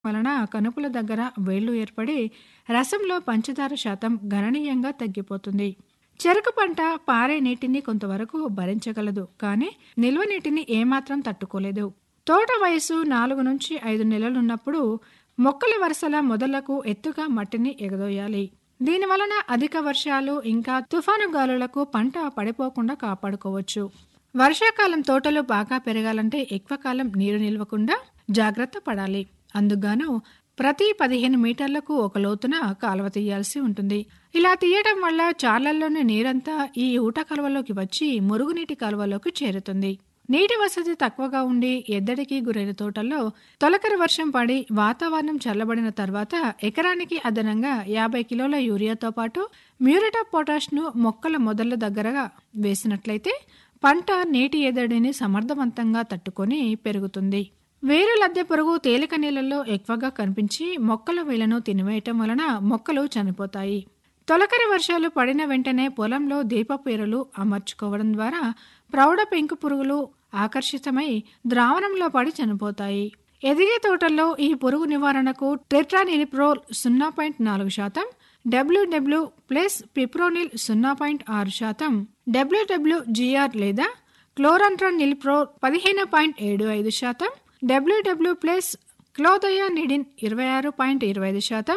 వలన కనుపుల దగ్గర వేళ్లు ఏర్పడి రసంలో పంచదార శాతం గణనీయంగా తగ్గిపోతుంది. చెరకు పంట పారే నీటిని కొంతవరకు భరించగలదు, కానీ నిల్వ నీటిని ఏమాత్రం తట్టుకోలేదు. తోట వయసు 4 నుంచి 5 నెలలున్నప్పుడు మొక్కల వరుసల మొదళ్లకు ఎత్తుగా మట్టిని ఎగదోయాలి. దీనివలన అధిక వర్షాలు ఇంకా తుఫాను గాలులకు పంట పడిపోకుండా కాపాడుకోవచ్చు. వర్షాకాలం తోటలు బాగా పెరగాలంటే ఎక్కువ కాలం నీరు నిల్వకుండా జాగ్రత్త పడాలి. అందుగాను ప్రతి 15 మీటర్లకు ఒక లోతున కాలువ తీయాల్సి ఉంటుంది. ఇలా తీయడం వల్ల చార్లల్లోని నీరంతా ఈ ఊట కాలువలోకి వచ్చి మురుగునీటి కాలువలోకి చేరుతుంది. నీటి వసతి తక్కువగా ఉండి ఎద్దడికి గురైన తోటల్లో తొలకరి వర్షం పడి వాతావరణం చల్లబడిన తర్వాత ఎకరానికి అదనంగా 50 కిలోల యూరియాతో పాటు మ్యూరేట్ ఆఫ్ పొటాష్ను మొక్కల మొదళ్ల దగ్గరగా వేసినట్లయితే పంట నీటి ఎద్దడిని సమర్థవంతంగా తట్టుకొని పెరుగుతుంది. వేరు లద్దె పురుగు తేలిక నీళ్లలో ఎక్కువగా కనిపించి మొక్కల వేళ్లను తినివేయటం వలన మొక్కలు చనిపోతాయి. తొలకరి వర్షాలు పడిన వెంటనే పొలంలో దీపపు ఎరలు అమర్చుకోవడం ద్వారా ప్రౌఢ పెంకు పురుగులు ఆకర్షితమై ద్రావణంలో పడి చనిపోతాయి. ఎదిగే తోటల్లో ఈ పురుగు నివారణకు tetraniliprole 0.4%, WW plus fipronil 0.6%, WWGR లేదా క్లోరంట్రానిలిప్రోల్ 15.75%, WW ప్లస్ క్లోథయానిడిన్ 26.25%,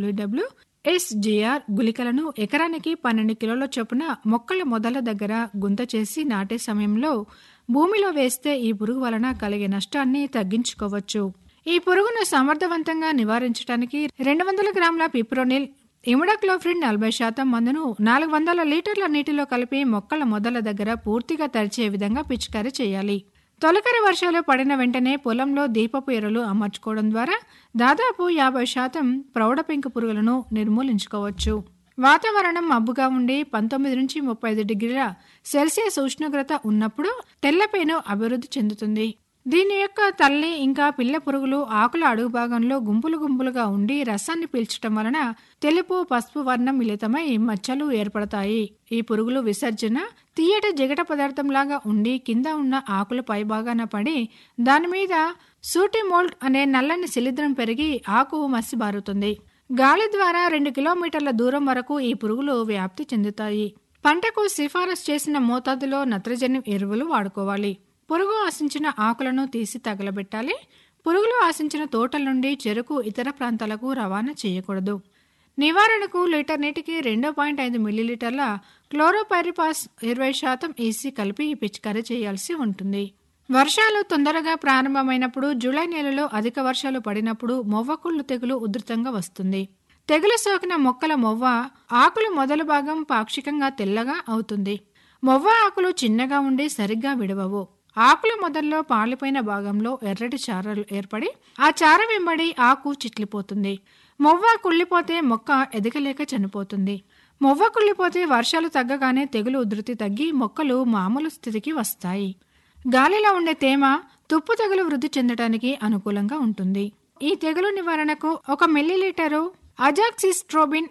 WWSGR గుళికలను ఎకరానికి 12 కిలోల చొప్పున మొక్కల మొదల దగ్గర గుంత చేసి నాటే సమయంలో భూమిలో వేస్తే ఈ పురుగు వలన కలిగే నష్టాన్ని తగ్గించుకోవచ్చు. ఈ పురుగును సమర్థవంతంగా నివారించడానికి 200 గ్రాముల పిప్రోనిల్, ఇమిడాక్లోప్రిడ్ 40% మందును 400 లీటర్ల నీటిలో కలిపి మొక్కల మొదల దగ్గర పూర్తిగా తడిచే విధంగా పిచికారీ చేయాలి. తొలకరి వర్షాలు పడిన వెంటనే పొలంలో దీపపు ఎరలు అమర్చుకోవడం ద్వారా దాదాపు 50% ప్రౌఢ పెంకు పురుగులను నిర్మూలించుకోవచ్చు. వాతావరణం మబ్బుగా ఉండి 19 నుంచి 35 డిగ్రీల సెల్సియస్ ఉష్ణోగ్రత ఉన్నప్పుడు తెల్లపేను అభివృద్ధి చెందుతుంది. దీని యొక్క తల్లి ఇంకా పిల్ల పురుగులు ఆకుల అడుగు భాగంలో గుంపులు గుంపులుగా ఉండి రసాన్ని పీల్చడం వలన తెలుపు పసుపు వర్ణం మిళితమై మచ్చలు ఏర్పడతాయి. ఈ పురుగులు విసర్జన తీయటి జిగట పదార్థంలాగా ఉండి కింద ఉన్న ఆకుల పై భాగాన పడి దానిమీద సూటిమోల్డ్ అనే నల్లని శిలీంధ్రం పెరిగి ఆకు మసిబారుతుంది. గాలి ద్వారా 2 కిలోమీటర్ల దూరం వరకు ఈ పురుగులు వ్యాప్తి చెందుతాయి. పంటకు సిఫారసు చేసిన మోతాదులో నత్రజని ఎరువులు వాడుకోవాలి. పురుగు ఆశించిన ఆకులను తీసి తగలబెట్టాలి. పురుగులు ఆశించిన తోటల నుండి చెరకు ఇతర ప్రాంతాలకు రవాణా చేయకూడదు. నివారణకు లీటర్ నీటికి 2.5 మిల్లీలీటర్ల క్లోరోపైరిపాస్ 20% ఈసీ కలిపి పిచికారీ చేయాల్సి ఉంటుంది. వర్షాలు తొందరగా ప్రారంభమైనప్పుడు జూలై నెలలో అధిక వర్షాలు పడినప్పుడు మొవ్వకుళ్ళు తెగులు ఉధృతంగా వస్తుంది. తెగులు సోకిన మొక్కల మొవ్వ ఆకులు మొదలు భాగం పాక్షికంగా తెల్లగా అవుతుంది. మొవ్వ ఆకులు చిన్నగా ఉండి సరిగ్గా విడవవు. ఆకుల మొదల్లో పాలిపోయిన భాగంలో ఎర్రటి చారలు ఏర్పడి ఆ చార వెంబడి ఆకు చిట్లిపోతుంది. మొవ్వ కుళ్ళిపోతే మొక్క ఎదగలేక చనిపోతుంది. మొవ్వ కుళ్ళిపోతే వర్షాలు తగ్గగానే తెగులు ఉధృతి తగ్గి మొక్కలు మామూలు స్థితికి వస్తాయి. గాలిలో ఉండే తేమ తుప్పు తెగులు వృద్ధి చెందడానికి అనుకూలంగా ఉంటుంది. ఈ తెగులు నివారణకు 1 మిల్లీలీటరు అజాక్సిస్ట్రోబిన్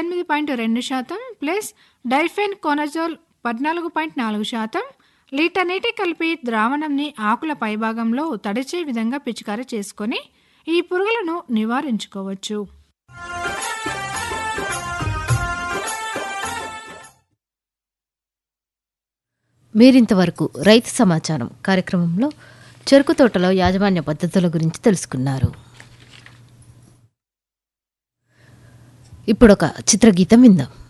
18.2% ప్లస్ డైఫెన్ కోనజోల్ 14.4% లీటర్ నీటి కలిపి ద్రావణంని ఆకుల పైభాగంలో తడిచే విధంగా పిచికారీ చేసుకుని ఈ పురుగులను నివారించుకోవచ్చు. మీరింతవరకు రైతు సమాచారం కార్యక్రమంలో చెరుకు తోటలో యాజమాన్య పద్ధతుల గురించి తెలుసుకున్నారు. ఇప్పుడొక చిత్రగీతం విందాం.